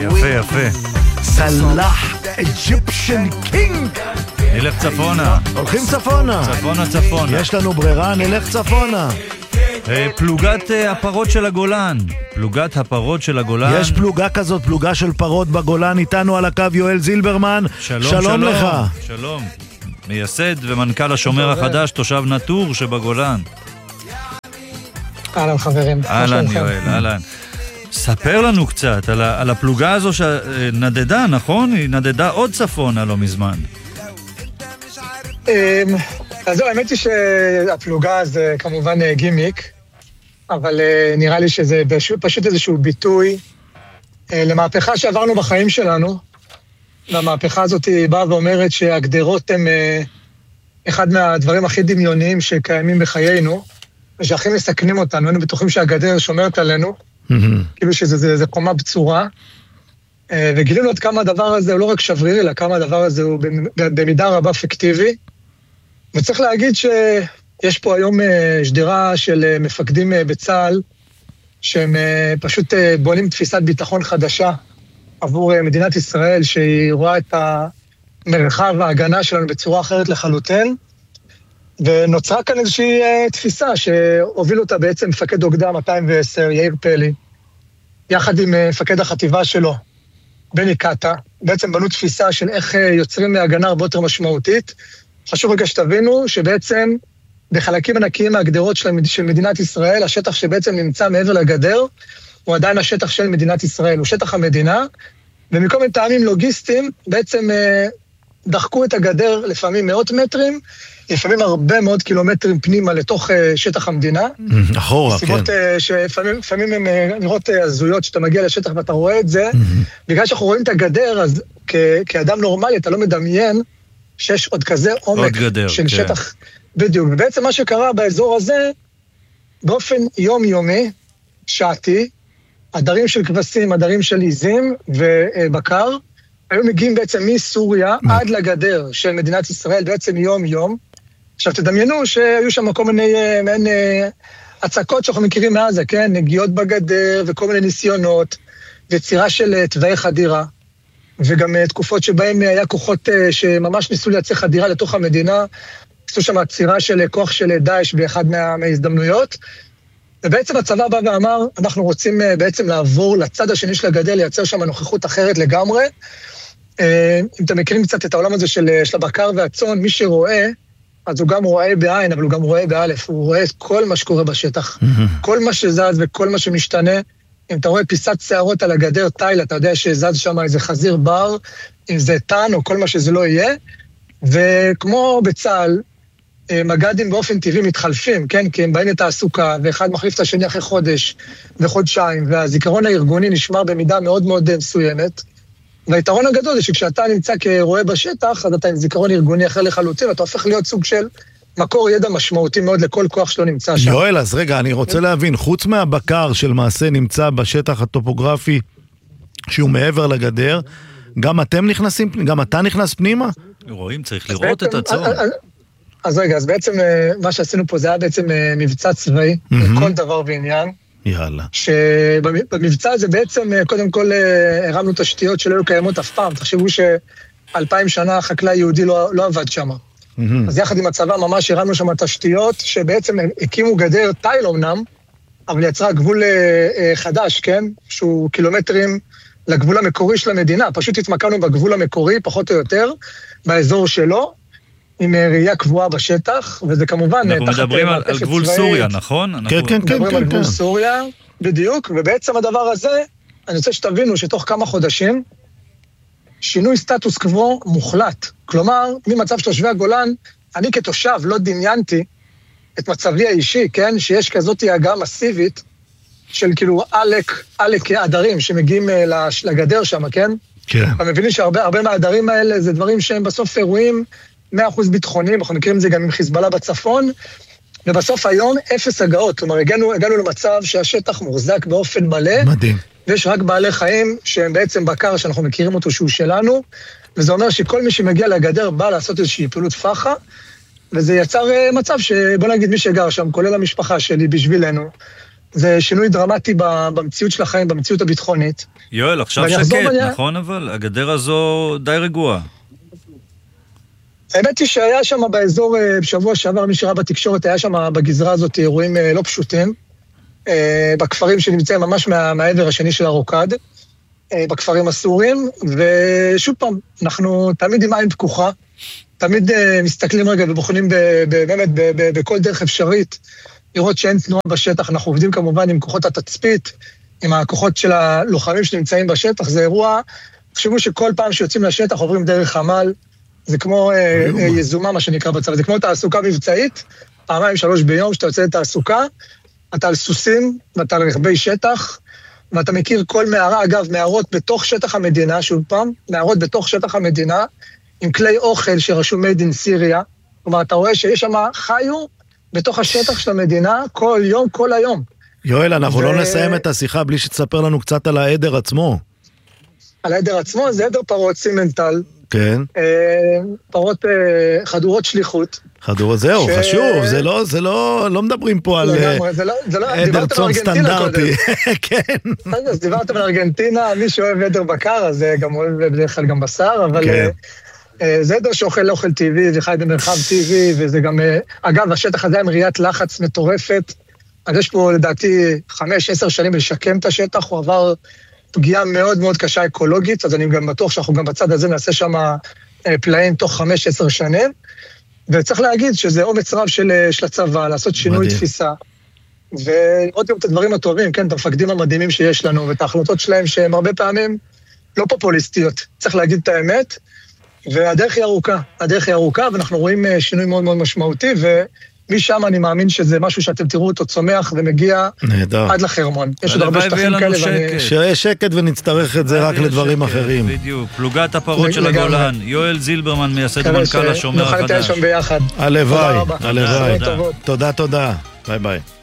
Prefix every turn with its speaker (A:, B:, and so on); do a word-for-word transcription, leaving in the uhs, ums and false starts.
A: יפה, יפה.
B: סלאח, אג'יפשן קינג.
A: נלך צפונה.
B: הולכים צפונה.
A: צפונה, צפונה.
B: יש לנו ברירה, נלך צפונה.
A: פלוגת הפרות של הגולן. פלוגת הפרות של הגולן.
B: יש פלוגה כזאת, פלוגה של פרות בגולן. איתנו על הקו יואל זילברמן.
A: שלום,
B: שלום,
A: שלום
B: לך.
A: שלום. מייסד ומנכ"ל השומר החדש, תושב נטור שבגולן.
C: אהלן חברים.
A: אהלן יואל, אהלן. ספר לנו קצת על, על הפלוגה הזו שנדדה, נכון? היא נדדה עוד צפונה לא מזמן.
C: אז זהו, האמת היא שהפלוגה זה כמובן גימיק, אבל נראה לי שזה פשוט איזשהו ביטוי למהפכה שעברנו בחיים שלנו, והמהפכה הזאת היא באה ואומרת שהגדרות הן אחד מהדברים הכי דמיוניים שקיימים בחיינו, ושהכי מסכנים אותנו, היינו בטוחים שהגדר שומרת עלינו, כאילו שזה קומה בצורה, וגילינו עד כמה הדבר הזה הוא לא רק שברירי, אלא כמה הדבר הזה הוא במידה רבה פיקטיבי, וצריך להגיד שיש פה היום שדרה של מפקדים בצה"ל, שהם פשוט בונים תפיסת ביטחון חדשה עבור מדינת ישראל, שהיא רואה את המרחב ההגנה שלנו בצורה אחרת לחלוטין, ונוצרה כאן איזושהי תפיסה שהוביל אותה בעצם מפקד אוגדה מאתיים ועשר, יאיר פלי, יחד עם מפקד החטיבה שלו, בני קטה, בעצם בנו תפיסה של איך יוצרים מהגנה הרבה יותר משמעותית. חשוב רגע שתבינו שבעצם בחלקים ענקיים מהגדרות של, של מדינת ישראל, השטח שבעצם נמצא מעבר לגדר, הוא עדיין השטח של מדינת ישראל, הוא שטח המדינה, ומכל מיני טעמים לוגיסטיים, בעצם דחקו את הגדר לפעמים מאות מטרים, לפעמים הרבה מאוד קילומטרים פנימה לתוך שטח המדינה.
B: אחורה, כן.
C: סיבות שלפעמים הן נראות הזויות, שאתה מגיע לשטח ואתה רואה את זה, בגלל שאנחנו רואים את הגדר, אז כאדם נורמלי אתה לא מדמיין שיש עוד כזה עומק של שטח בדיוק. ובעצם מה שקרה באזור הזה, באופן יומיומי, שעתי, עדרים של כבשים, עדרים של עיזים ובקר, היו מגיעים בעצם מסוריה עד לגדר של מדינת ישראל, בעצם יום-יום. עכשיו תדמיינו שהיו שם כל מיני מעין הצקות שאנחנו מכירים מעזה, כן? נגיעות בגדר וכל מיני ניסיונות, ויצירה של תוואי חדירה, וגם תקופות שבהם היה כוחות שממש ניסו לייצר חדירה לתוך המדינה, עשו שם עצירה של כוח של דאעש באחד מההזדמנויות, ובעצם הצבא בא ואמר, אנחנו רוצים בעצם לעבור לצד השני של הגדר, לייצר שם נוכחות אחרת לגמרי. אם אתם מכירים קצת את העולם הזה של, של הבקר והצאן, מי שרואה, אז הוא גם רואה בעין, אבל הוא גם רואה באלף, הוא רואה את כל מה שקורה בשטח, כל מה שזז וכל מה שמשתנה. אם אתה רואה פיסת שערות על הגדר טייל, אתה יודע שזז שם איזה חזיר בר, אם זה טן או כל מה שזה לא יהיה, וכמו בצה"ל, מג"דים באופן טבעי מתחלפים, כן? כי הם באים לתעסוקה, ואחד מחליף את השני אחרי חודש וחודשיים, והזיכרון הארגוני נשמר במידה מאוד מאוד מסוימת, והיתרון הגדול זה שכשאתה נמצא כרואה בשטח, אז אתה עם זיכרון ארגוני אחר לחלוטין, ואתה הופך להיות סוג של מקור ידע משמעותי מאוד לכל כוח שלא נמצא שם.
B: יואל, אז רגע, אני רוצה להבין, חוץ מהבקר של מעשה נמצא בשטח הטופוגרפי, שהוא מעבר לגדר, גם אתם נכנסים, גם אתה נכנס פנימה?
A: רואים, צריך לראות את הצורך.
C: אז רגע, אז בעצם מה שעשינו פה זה היה בעצם מבצע צבאי, כל דבר ועניין.
B: יאללה.
C: שבמבצע הזה בעצם קודם כל הרמנו תשתיות שלא היו קיימות אף פעם. תחשבו שאלפיים שנה חקלאי יהודי לא, לא עבד שם. אז יחד עם הצבא ממש הרמנו שם תשתיות שבעצם הקימו גדר טייל אומנם, אבל יצרה גבול חדש, כן? שהוא קילומטרים לגבול המקורי של המדינה. פשוט התמקמנו בגבול המקורי, פחות או יותר, באזור שלו. עם ראייה קבועה בשטח, וזה כמובן...
A: אנחנו מדברים על, על גבול צבאית. סוריה, נכון?
B: כן, כן, כן.
C: מדברים
B: כן,
C: על
B: כן.
C: גבול סוריה, בדיוק, ובעצם הדבר הזה, אני רוצה שתבינו שתוך כמה חודשים, שינוי סטטוס קוו מוחלט. כלומר, ממצב של תושבי הגולן, אני כתושב לא דמיינתי את מצבי האישי, כן? שיש כזאת הגעה מסיבית, של כאילו עלק, עלק עדרים שמגיעים לגדר שם, כן?
B: כן.
C: אבל מבינים שהרבה הרבה מהעדרים האלה זה דברים שהם בסוף אירועים מאה אחוז ביטחוניים, אנחנו מכירים את זה גם עם חיזבאללה בצפון, ובסוף היום אפס הגעות, כלומר הגענו, הגענו למצב שהשטח מוחזק באופן מלא,
B: מדהים.
C: ויש רק בעלי חיים שהם בעצם בקר שאנחנו מכירים אותו שהוא שלנו, וזה אומר שכל מי שמגיע לגדר בא לעשות איזושהי פעילות פחה, וזה יצר מצב שבוא נגיד מי שגר שם, כולל המשפחה שלי בשבילנו, זה שינוי דרמטי במציאות של החיים, במציאות הביטחונית.
A: יואל, עכשיו שקט, נכון אבל? הגדר הזו די רגועה.
C: האמת היא שהיה שם באזור, בשבוע שעבר מי שראה בתקשורת, היה שם בגזרה הזאת אירועים לא פשוטים, בכפרים שנמצאים ממש מה, מהעבר השני של הרוקד, בכפרים הסורים, ושוב פעם, אנחנו תמיד עם עין פקוחה, תמיד מסתכלים רגע ובוחנים באמת בכל דרך אפשרית, לראות שאין תנועה בשטח. אנחנו עובדים כמובן עם כוחות התצפית, עם הכוחות של הלוחמים שנמצאים בשטח. זה אירוע, חשבו שכל פעם שיוצאים לשטח עוברים דרך חמ"ל, זה כמו יזומה, מה שנקרא בצבא, זה כמו תעסוקה מבצעית, פעמיים שלוש ביום שאתה יוצא לתעסוקה, אתה על סוסים ואתה על רכבי שטח, ואתה מכיר כל מערה, אגב, מערות בתוך שטח המדינה, שוב פעם, מערות בתוך שטח המדינה, עם כלי אוכל שרשום made in Syria, כלומר, אתה רואה שיש שם חיו בתוך השטח של המדינה כל יום, כל היום.
B: יואל, אנחנו ו... לא נסיים את השיחה בלי שתספר לנו קצת על העדר עצמו.
C: על העדר עצמו, זה עדר פרות סימנטל.
B: כן.
C: פרות חדורות שליחות.
B: חדורות, זהו, ש... חשוב, זה לא, זה לא, לא מדברים פה על עדר צאן סטנדרטי. כן.
C: אז דיברתם על ארגנטינה, מי שאוהב עדר בקר, אז גם אוהב בדרך כלל גם בשר, אבל זה עדר שאוכל אוכל טבעי, וחי במרחב טבעי, וזה גם, אגב, השטח הזה עם ראיית לחץ מטורפת, אז יש פה לדעתי חמש, עשר שנים לשקם את השטח, הוא עבר פגיעה מאוד מאוד קשה אקולוגית, אז אני גם בטוח שאנחנו גם בצד הזה נעשה שם פלאים תוך חמש, עשר שנים, וצריך להגיד שזה אומץ רב של, של הצבא, לעשות שינוי מדהים. תפיסה, ולראות גם את הדברים הטובים, כן, את המפקדים המדהימים שיש לנו, ואת ההחלטות שלהם שהם הרבה פעמים לא פופוליסטיות, צריך להגיד את האמת, והדרך היא ארוכה, הדרך היא ארוכה, ואנחנו רואים שינוי מאוד מאוד משמעותי, ומשם אני מאמין שזה משהו שאתם תראו אותו צומח ומגיע נהדר. עד לחרמון. יש עוד הרבה שטחים כאלה, ואני...
B: שיהיה שקט ונצטרך את זה רק לדברים שקט, אחרים.
A: בדיוק, פלוגת הפרות של הגולן, יואל זילברמן, מייסד ומנכ"ל השומר החדש.
C: נוכל לתאר שם ביחד.
B: הלוואי, הלוואי. תודה, תודה. ביי ביי.